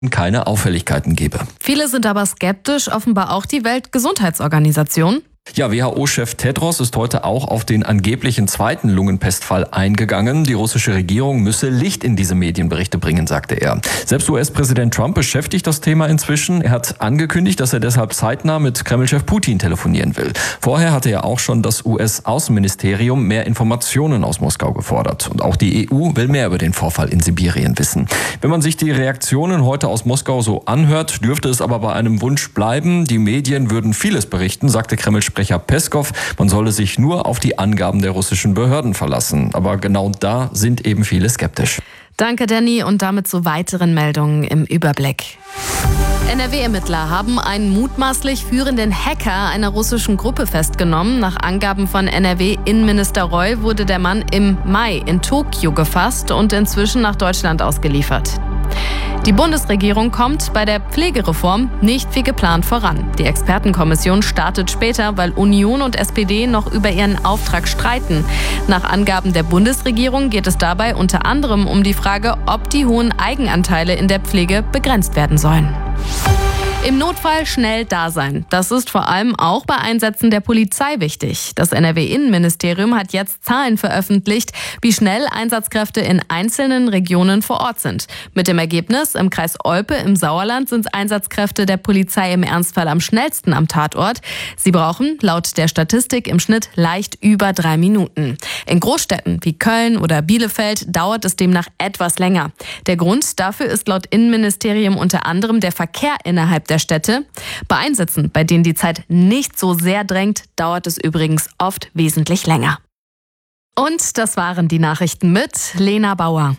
keine Auffälligkeiten gebe. Viele sind aber skeptisch, offenbar auch die Weltgesundheitsorganisation. Ja, WHO-Chef Tedros ist heute auch auf den angeblichen zweiten Lungenpestfall eingegangen. Die russische Regierung müsse Licht in diese Medienberichte bringen, sagte er. Selbst US-Präsident Trump beschäftigt das Thema inzwischen. Er hat angekündigt, dass er deshalb zeitnah mit Kremlchef Putin telefonieren will. Vorher hatte er auch schon das US-Außenministerium mehr Informationen aus Moskau gefordert. Und auch die EU will mehr über den Vorfall in Sibirien wissen. Wenn man sich die Reaktionen heute aus Moskau so anhört, dürfte es aber bei einem Wunsch bleiben. Die Medien würden vieles berichten, sagte Kreml-Sprecher Peskov, man solle sich nur auf die Angaben der russischen Behörden verlassen. Aber genau da sind eben viele skeptisch. Danke, Danny, und damit zu weiteren Meldungen im Überblick. NRW-Ermittler haben einen mutmaßlich führenden Hacker einer russischen Gruppe festgenommen. Nach Angaben von NRW-Innenminister Reul wurde der Mann im Mai in Tokio gefasst und inzwischen nach Deutschland ausgeliefert. Die Bundesregierung kommt bei der Pflegereform nicht wie geplant voran. Die Expertenkommission startet später, weil Union und SPD noch über ihren Auftrag streiten. Nach Angaben der Bundesregierung geht es dabei unter anderem um die Frage, ob die hohen Eigenanteile in der Pflege begrenzt werden sollen. Im Notfall schnell da sein. Das ist vor allem auch bei Einsätzen der Polizei wichtig. Das NRW-Innenministerium hat jetzt Zahlen veröffentlicht, wie schnell Einsatzkräfte in einzelnen Regionen vor Ort sind. Mit dem Ergebnis, im Kreis Olpe im Sauerland sind Einsatzkräfte der Polizei im Ernstfall am schnellsten am Tatort. Sie brauchen laut der Statistik im Schnitt leicht über 3 Minuten. In Großstädten wie Köln oder Bielefeld dauert es demnach etwas länger. Der Grund dafür ist laut Innenministerium unter anderem der Verkehr innerhalb der Städte. Bei Einsätzen, bei denen die Zeit nicht so sehr drängt, dauert es übrigens oft wesentlich länger. Und das waren die Nachrichten mit Lena Bauer.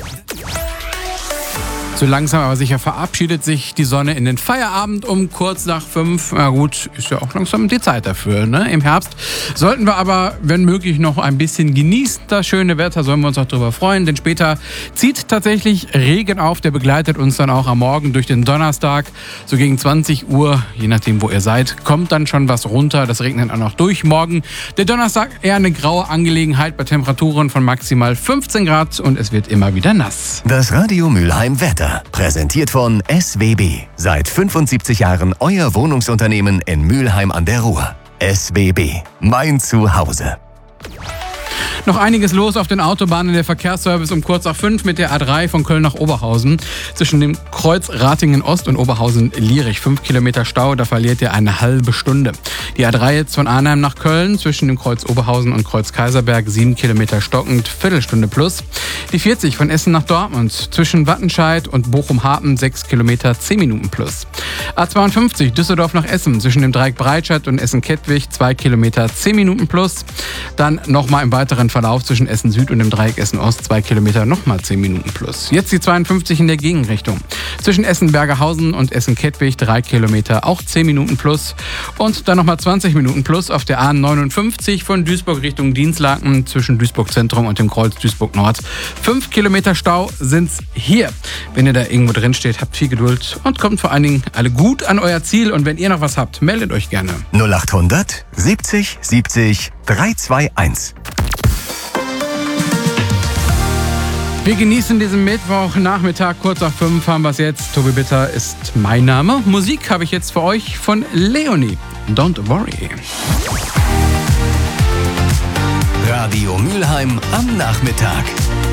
So langsam aber sicher verabschiedet sich die Sonne in den Feierabend um kurz nach 5. Na gut, ist ja auch langsam die Zeit dafür, ne? Im Herbst sollten wir aber, wenn möglich, noch ein bisschen genießen. Das schöne Wetter, sollen wir uns auch drüber freuen, denn später zieht tatsächlich Regen auf. Der begleitet uns dann auch am Morgen durch den Donnerstag. So gegen 20 Uhr, je nachdem, wo ihr seid, kommt dann schon was runter. Das regnet dann auch durch. Morgen der Donnerstag eher eine graue Angelegenheit bei Temperaturen von maximal 15 Grad und es wird immer wieder nass. Das Radio Mülheim Wetter. Präsentiert von SWB. Seit 75 Jahren euer Wohnungsunternehmen in Mülheim an der Ruhr. SWB. Mein Zuhause. Noch einiges los auf den Autobahnen. Der Verkehrsservice um kurz nach 5 mit der A3 von Köln nach Oberhausen. Zwischen dem Kreuz Ratingen Ost und Oberhausen-Lierich 5 Kilometer Stau, da verliert ihr eine halbe Stunde. Die A3 jetzt von Arnheim nach Köln zwischen dem Kreuz Oberhausen und Kreuz Kaiserberg 7 Kilometer stockend, Viertelstunde plus. Die 40 von Essen nach Dortmund zwischen Wattenscheid und Bochum-Hapen 6 Kilometer 10 Minuten plus. A52 Düsseldorf nach Essen zwischen dem Dreieck Breitscheid und Essen-Kettwig 2 Kilometer 10 Minuten plus. Dann nochmal im weiteren Verlauf zwischen Essen Süd und dem Dreieck Essen Ost 2 Kilometer nochmal 10 Minuten plus. Jetzt die 52 in der Gegenrichtung. Zwischen Essen Bergerhausen und Essen Kettwig 3 Kilometer auch 10 Minuten plus. Und dann nochmal 20 Minuten plus auf der A59 von Duisburg Richtung Dinslaken zwischen Duisburg Zentrum und dem Kreuz Duisburg Nord. 5 Kilometer Stau sind's hier. Wenn ihr da irgendwo drin steht, habt viel Geduld und kommt vor allen Dingen alle gut an euer Ziel. Und wenn ihr noch was habt, meldet euch gerne. 0800 70 70 321. Wir genießen diesen Mittwochnachmittag, kurz nach 5 haben wir es jetzt. Tobi Bitter ist mein Name. Musik habe ich jetzt für euch von Leonie. Don't worry. Radio Mülheim am Nachmittag.